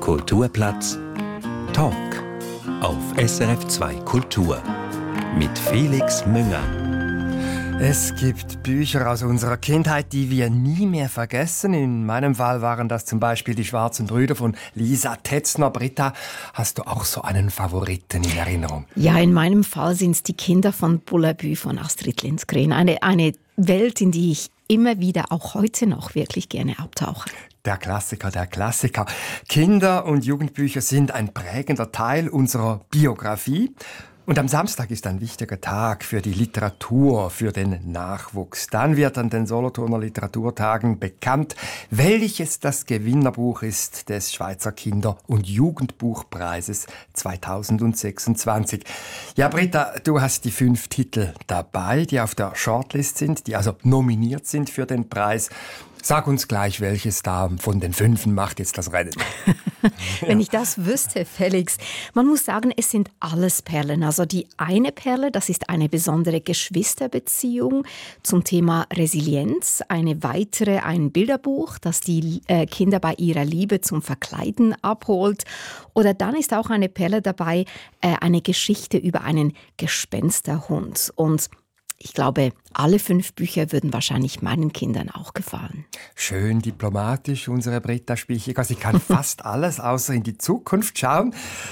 Kulturplatz Talk auf SRF 2 Kultur mit Felix Münger. Es gibt Bücher aus unserer Kindheit, die wir nie mehr vergessen. In meinem Fall waren das zum Beispiel die Schwarzen Brüder von Lisa Tetzner. Britta, hast du auch so einen Favoriten in Erinnerung? Ja, in meinem Fall sind es die Kinder von Bullabü von Astrid Lindgren. Eine Welt, in die ich immer wieder, auch heute noch, wirklich gerne abtauche. Der Klassiker, der Klassiker. Kinder- und Jugendbücher sind ein prägender Teil unserer Biografie. Und am Samstag ist ein wichtiger Tag für die Literatur, für den Nachwuchs. Dann wird an den Solothurner Literaturtagen bekannt, welches das Gewinnerbuch ist des Schweizer Kinder- und Jugendbuchpreises 2026. Ja, Britta, du hast die 5 Titel dabei, die auf der Shortlist sind, die also nominiert sind für den Preis. Sag uns gleich, welches da von den 5 macht jetzt das Rennen. Wenn ich das wüsste, Felix. Man muss sagen, es sind alles Perlen. Also die eine Perle, das ist eine besondere Geschwisterbeziehung zum Thema Resilienz. Eine weitere, ein Bilderbuch, das die Kinder bei ihrer Liebe zum Verkleiden abholt. Oder dann ist auch eine Perle dabei, eine Geschichte über einen Gespensterhund. Und ich glaube, alle 5 Bücher würden wahrscheinlich meinen Kindern auch gefallen. Schön diplomatisch, unsere Britta Spichiger. Sie kann fast alles, außer in die Zukunft schauen.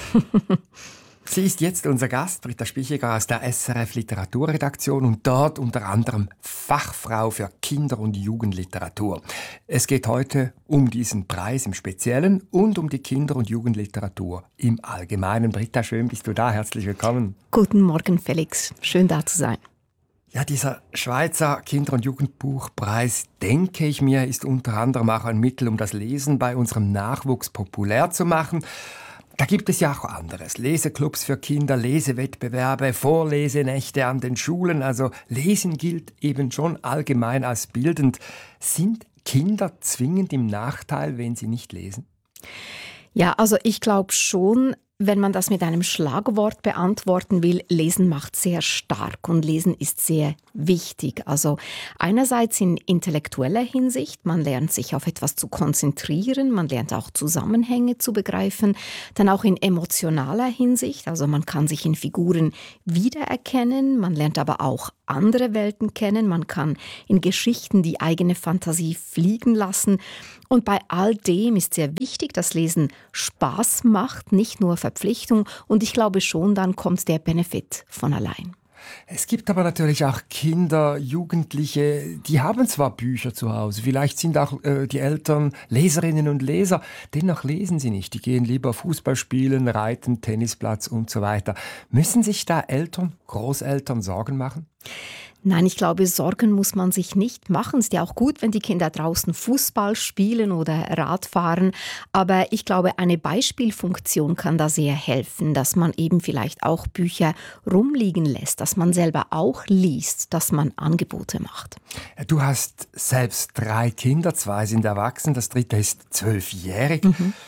Sie ist jetzt unser Gast, Britta Spichiger aus der SRF Literaturredaktion und dort unter anderem Fachfrau für Kinder- und Jugendliteratur. Es geht heute um diesen Preis im Speziellen und um die Kinder- und Jugendliteratur im Allgemeinen. Britta, schön bist du da. Herzlich willkommen. Guten Morgen, Felix. Schön da zu sein. Ja, dieser Schweizer Kinder- und Jugendbuchpreis, denke ich mir, ist unter anderem auch ein Mittel, um das Lesen bei unserem Nachwuchs populär zu machen. Da gibt es ja auch anderes. Leseclubs für Kinder, Lesewettbewerbe, Vorlesenächte an den Schulen. Also Lesen gilt eben schon allgemein als bildend. Sind Kinder zwingend im Nachteil, wenn sie nicht lesen? Ja, also ich glaube schon, wenn man das mit einem Schlagwort beantworten will, Lesen macht sehr stark und Lesen ist sehr wichtig. Also einerseits in intellektueller Hinsicht, man lernt sich auf etwas zu konzentrieren, man lernt auch Zusammenhänge zu begreifen, dann auch in emotionaler Hinsicht, also man kann sich in Figuren wiedererkennen, man lernt aber auch andere Welten kennen, man kann in Geschichten die eigene Fantasie fliegen lassen. Und bei all dem ist sehr wichtig, dass Lesen Spaß macht, nicht nur Verpflichtung. Und ich glaube schon, dann kommt der Benefit von allein. Es gibt aber natürlich auch Kinder, Jugendliche, die haben zwar Bücher zu Hause, vielleicht sind auch die Eltern Leserinnen und Leser, dennoch lesen sie nicht. Die gehen lieber Fußball spielen, reiten, Tennisplatz und so weiter. Müssen sich da Eltern, Großeltern Sorgen machen? Nein, ich glaube, Sorgen muss man sich nicht machen. Es ist ja auch gut, wenn die Kinder draußen Fußball spielen oder Radfahren. Aber ich glaube, eine Beispielfunktion kann da sehr helfen, dass man eben vielleicht auch Bücher rumliegen lässt, dass man selber auch liest, dass man Angebote macht. Du hast selbst 3 Kinder, 2 sind erwachsen, das 3. ist 12-jährig.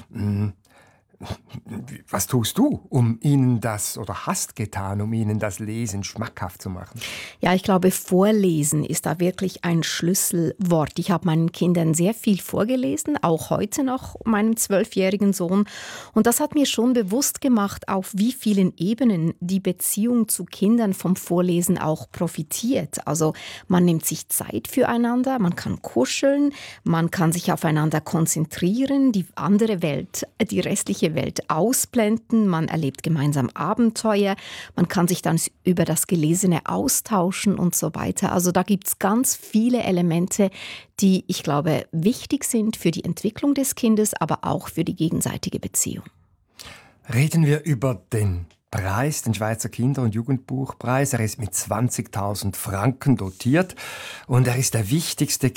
Was tust du, um ihnen das, oder hast getan, um ihnen das Lesen schmackhaft zu machen? Ja, ich glaube, Vorlesen ist da wirklich ein Schlüsselwort. Ich habe meinen Kindern sehr viel vorgelesen, auch heute noch meinem 12-jährigen Sohn. Und das hat mir schon bewusst gemacht, auf wie vielen Ebenen die Beziehung zu Kindern vom Vorlesen auch profitiert. Also man nimmt sich Zeit füreinander, man kann kuscheln, man kann sich aufeinander konzentrieren, die andere Welt, die restliche Welt ausblenden, man erlebt gemeinsam Abenteuer, man kann sich dann über das Gelesene austauschen und so weiter. Also da gibt es ganz viele Elemente, die, ich glaube, wichtig sind für die Entwicklung des Kindes, aber auch für die gegenseitige Beziehung. Reden wir über den Preis, den Schweizer Kinder- und Jugendbuchpreis. Er ist mit 20.000 Franken dotiert und er ist der wichtigste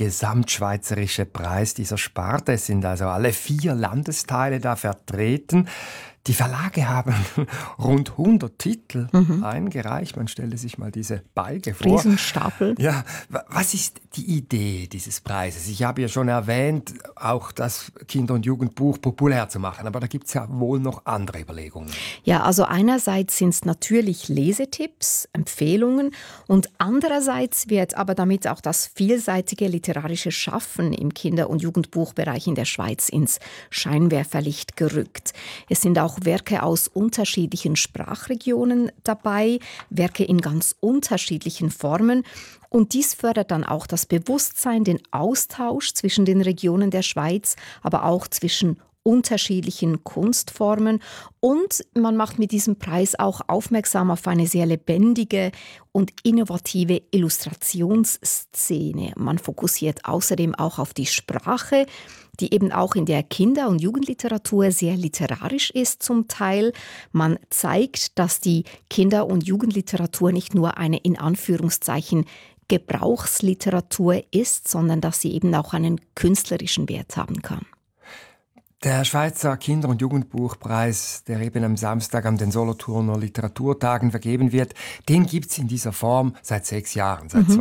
gesamtschweizerische Preis dieser Sparte. Es sind also alle 4 Landesteile da vertreten. Die Verlage haben rund 100 Titel eingereicht. Man stelle sich mal diese Balge vor. Riesenstapel. Ja, was ist die Idee dieses Preises? Ich habe ja schon erwähnt, auch das Kinder- und Jugendbuch populär zu machen, aber da gibt es ja wohl noch andere Überlegungen. Ja, also einerseits sind es natürlich Lesetipps, Empfehlungen und andererseits wird aber damit auch das vielseitige literarische Schaffen im Kinder- und Jugendbuchbereich in der Schweiz ins Scheinwerferlicht gerückt. Es sind auch Werke aus unterschiedlichen Sprachregionen dabei, Werke in ganz unterschiedlichen Formen. Und dies fördert dann auch das Bewusstsein, den Austausch zwischen den Regionen der Schweiz, aber auch zwischen unterschiedlichen Kunstformen. Und man macht mit diesem Preis auch aufmerksam auf eine sehr lebendige und innovative Illustrationsszene. Man fokussiert außerdem auch auf die Sprache, die eben auch in der Kinder- und Jugendliteratur sehr literarisch ist zum Teil. Man zeigt, dass die Kinder- und Jugendliteratur nicht nur eine in Anführungszeichen Gebrauchsliteratur ist, sondern dass sie eben auch einen künstlerischen Wert haben kann. Der Schweizer Kinder- und Jugendbuchpreis, der eben am Samstag an den Solothurner Literaturtagen vergeben wird, den gibt es in dieser Form seit 6 Jahren, seit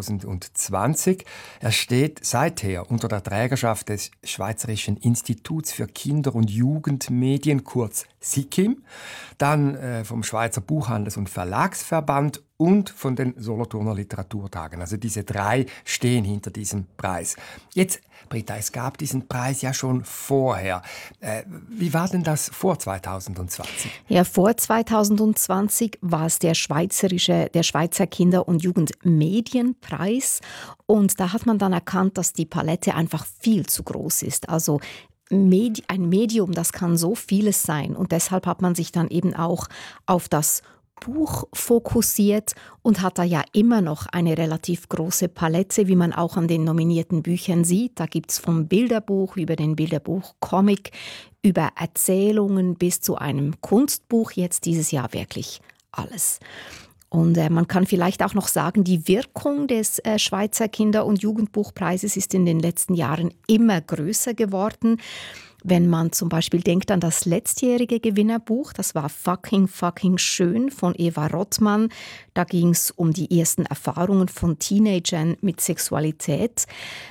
2020. Er steht seither unter der Trägerschaft des Schweizerischen Instituts für Kinder- und Jugendmedien, kurz SIKIM, dann vom Schweizer Buchhandels- und Verlagsverband und von den Solothurner Literaturtagen. Also diese 3 stehen hinter diesem Preis. Jetzt, Britta, es gab diesen Preis ja schon vorher. Wie war denn das vor 2020? Ja, vor 2020 war es der Schweizer Kinder- und Jugendmedienpreis. Und da hat man dann erkannt, dass die Palette einfach viel zu groß ist. Also ein Medium, das kann so vieles sein. Und deshalb hat man sich dann eben auch auf das Buch fokussiert und hat da ja immer noch eine relativ große Palette, wie man auch an den nominierten Büchern sieht. Da gibt es vom Bilderbuch über den Bilderbuch-Comic, über Erzählungen bis zu einem Kunstbuch, jetzt dieses Jahr wirklich alles. Und man kann vielleicht auch noch sagen, die Wirkung des Schweizer Kinder- und Jugendbuchpreises ist in den letzten Jahren immer größer geworden. Wenn man zum Beispiel denkt an das letztjährige Gewinnerbuch, das war Fucking schön von Eva Rottmann. Da ging es um die ersten Erfahrungen von Teenagern mit Sexualität.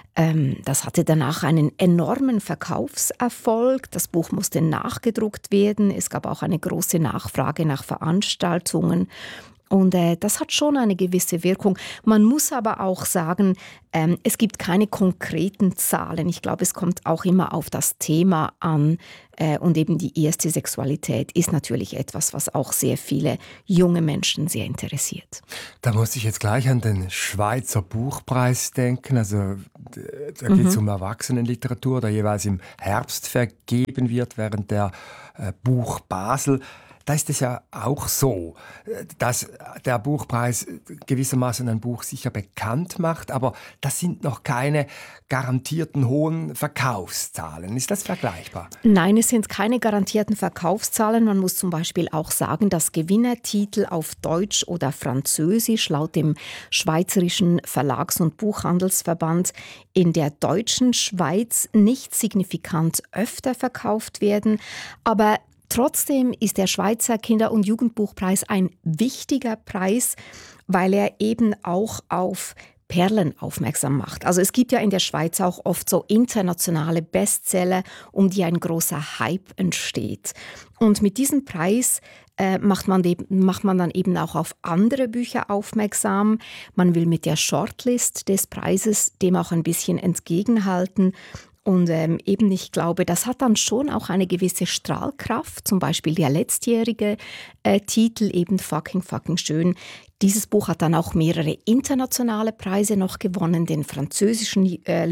Das hatte danach einen enormen Verkaufserfolg. Das Buch musste nachgedruckt werden. Es gab auch eine große Nachfrage nach Veranstaltungen. Und das hat schon eine gewisse Wirkung. Man muss aber auch sagen, es gibt keine konkreten Zahlen. Ich glaube, es kommt auch immer auf das Thema an. Und eben die erste Sexualität ist natürlich etwas, was auch sehr viele junge Menschen sehr interessiert. Da muss ich jetzt gleich an den Schweizer Buchpreis denken. Also da geht es um Erwachsenenliteratur, der jeweils im Herbst vergeben wird, während der Buch Basel. Da ist es ja auch so, dass der Buchpreis gewissermaßen ein Buch sicher bekannt macht, aber das sind noch keine garantierten hohen Verkaufszahlen. Ist das vergleichbar? Nein, es sind keine garantierten Verkaufszahlen. Man muss zum Beispiel auch sagen, dass Gewinnertitel auf Deutsch oder Französisch laut dem Schweizerischen Verlags- und Buchhandelsverband in der deutschen Schweiz nicht signifikant öfter verkauft werden. Aber trotzdem ist der Schweizer Kinder- und Jugendbuchpreis ein wichtiger Preis, weil er eben auch auf Perlen aufmerksam macht. Also es gibt ja in der Schweiz auch oft so internationale Bestseller, um die ein großer Hype entsteht. Und mit diesem Preis macht man dann eben auch auf andere Bücher aufmerksam. Man will mit der Shortlist des Preises dem auch ein bisschen entgegenhalten. Und eben, ich glaube, das hat dann schon auch eine gewisse Strahlkraft. Zum Beispiel der letztjährige Titel, eben Fucking schön. Dieses Buch hat dann auch mehrere internationale Preise noch gewonnen, den französischen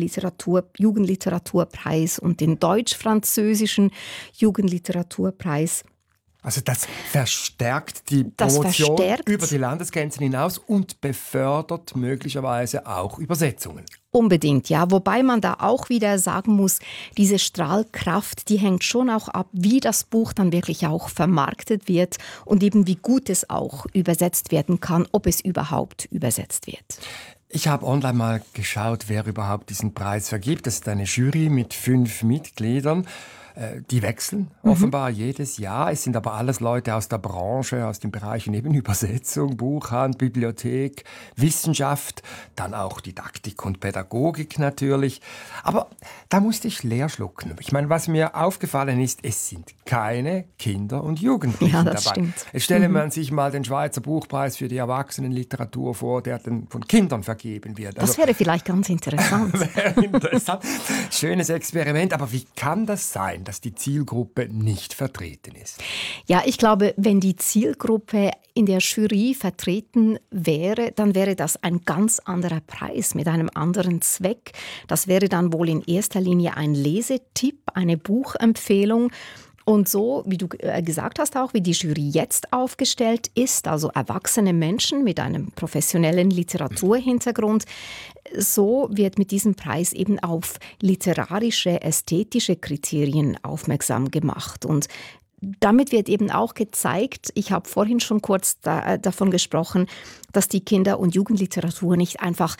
Jugendliteraturpreis und den deutsch-französischen Jugendliteraturpreis. Also das verstärkt die Promotion über die Landesgrenzen hinaus und befördert möglicherweise auch Übersetzungen. Unbedingt, ja. Wobei man da auch wieder sagen muss, diese Strahlkraft, die hängt schon auch ab, wie das Buch dann wirklich auch vermarktet wird und eben wie gut es auch übersetzt werden kann, ob es überhaupt übersetzt wird. Ich habe online mal geschaut, wer überhaupt diesen Preis vergibt. Das ist eine Jury mit 5 Mitgliedern. Die wechseln offenbar jedes Jahr. Es sind aber alles Leute aus der Branche, aus den Bereichen eben Übersetzung, Buchhandel, Bibliothek, Wissenschaft, dann auch Didaktik und Pädagogik natürlich. Aber da musste ich leer schlucken. Ich meine, was mir aufgefallen ist, es sind keine Kinder und Jugendlichen dabei. Stimmt. Jetzt stelle man sich mal den Schweizer Buchpreis für die Erwachsenenliteratur vor, der dann von Kindern vergeben wird. Das wäre vielleicht ganz interessant. Wäre interessant. Schönes Experiment, aber wie kann das sein, dass die Zielgruppe nicht vertreten ist? Ja, ich glaube, wenn die Zielgruppe in der Jury vertreten wäre, dann wäre das ein ganz anderer Preis mit einem anderen Zweck. Das wäre dann wohl in erster Linie ein Lesetipp, eine Buchempfehlung. Und so, wie du gesagt hast, auch wie die Jury jetzt aufgestellt ist, also erwachsene Menschen mit einem professionellen Literaturhintergrund, so wird mit diesem Preis eben auf literarische, ästhetische Kriterien aufmerksam gemacht. Und damit wird eben auch gezeigt, ich habe vorhin schon kurz davon gesprochen, dass die Kinder- und Jugendliteratur nicht einfach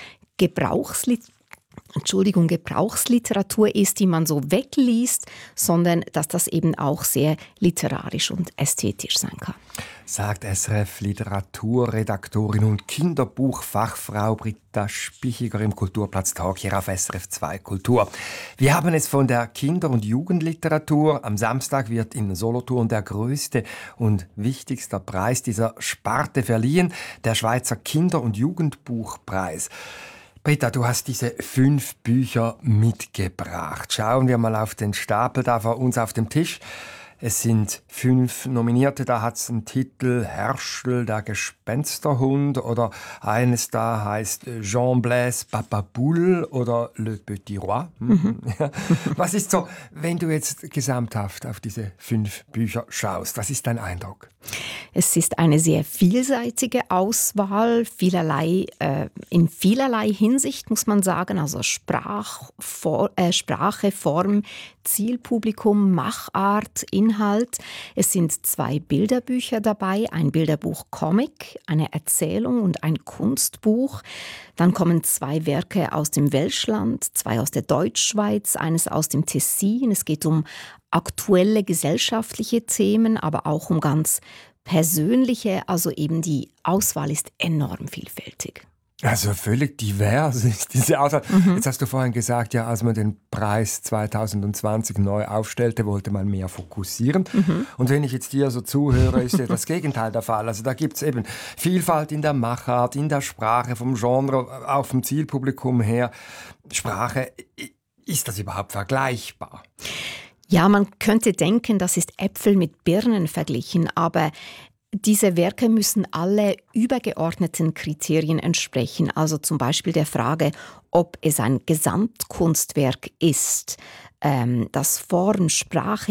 Gebrauchsliteratur ist, die man so wegliest, sondern dass das eben auch sehr literarisch und ästhetisch sein kann. Sagt SRF-Literaturredaktorin und Kinderbuchfachfrau Britta Spichiger im Kulturplatz Talk hier auf SRF 2 Kultur. Wir haben es von der Kinder- und Jugendliteratur. Am Samstag wird in Solothurn der größte und wichtigste Preis dieser Sparte verliehen, der Schweizer Kinder- und Jugendbuchpreis. Britta, du hast diese 5 Bücher mitgebracht. Schauen wir mal auf den Stapel da vor uns auf dem Tisch. Es sind 5 Nominierte, da hat es einen Titel Herschel, der Gespensterhund, oder eines da heißt Jean-Blaise Papaboule oder Le Petit Roi. Ja. Was ist so, wenn du jetzt gesamthaft auf diese 5 Bücher schaust, was ist dein Eindruck? Es ist eine sehr vielseitige Auswahl, in vielerlei Hinsicht muss man sagen, also Sprache, Form, Zielpublikum, Machart, Inhalt. Es sind 2 Bilderbücher dabei, ein Bilderbuch Comic, eine Erzählung und ein Kunstbuch. Dann kommen 2 Werke aus dem Welschland, 2 aus der Deutschschweiz, eines aus dem Tessin. Es geht um aktuelle gesellschaftliche Themen, aber auch um ganz persönliche. Also eben die Auswahl ist enorm vielfältig. Also völlig divers ist diese Auswahl. Jetzt hast du vorhin gesagt, ja, als man den Preis 2020 neu aufstellte, wollte man mehr fokussieren. Und wenn ich jetzt dir so zuhöre, ist ja das Gegenteil der Fall. Also da gibt es eben Vielfalt in der Machart, in der Sprache, vom Genre, auch vom Zielpublikum her. Sprache, ist das überhaupt vergleichbar? Ja, man könnte denken, das ist Äpfel mit Birnen verglichen, aber diese Werke müssen alle übergeordneten Kriterien entsprechen, also zum Beispiel der Frage, ob es ein Gesamtkunstwerk ist, das Form, Sprache,